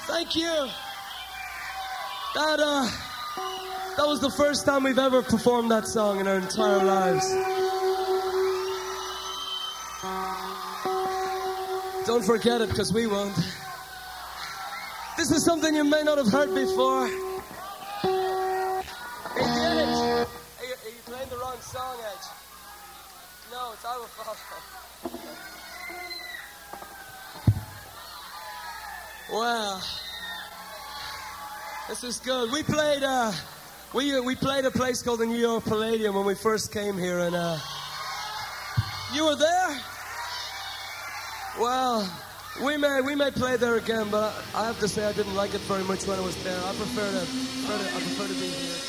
Thank you. That was the first time we've ever performed that song in our entire lives. Don't forget it, because we won't. This is something you may not have heard before. Hey, Edge, are you playing the wrong song, Edge? No, it's I Will Follow. Wow. This is good. We played a place called the New York Palladium when we first came here, and you were there? Well, we may play there again, but I have to say I didn't like it very much when I was there. I prefer to be here.